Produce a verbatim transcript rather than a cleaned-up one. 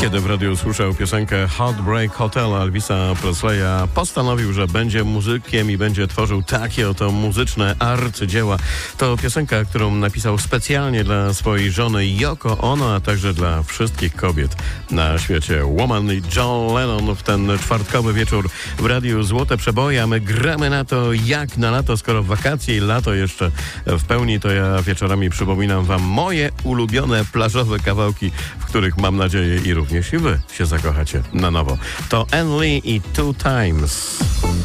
kiedy w radiu usłyszał piosenkę Heartbreak Hotel Elvisa Presleya, postanowił, że będzie muzykiem i będzie tworzył takie oto muzyczne arcydzieła. To piosenka, którą napisał specjalnie dla swojej żony Yoko Ono, a także dla wszystkich kobiet na świecie. Woman i John Lennon w ten czwartkowy wieczór w radiu Złote Przeboje, a my gramy na to jak na lato, skoro wakacje i lato jeszcze w pełni, to ja wieczorami przypominam wam moje ulubione plażowe kawałki, w których mam nadzieję i również i wy się zakochacie na nowo. To Anne Lee i Two Times.